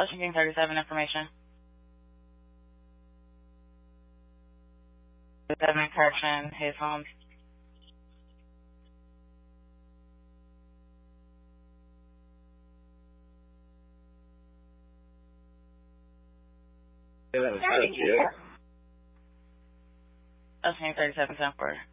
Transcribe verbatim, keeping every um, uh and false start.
Ocean King thirty-seven information. thirty-seven correction, his home. Ocean King thirty-seven ten four.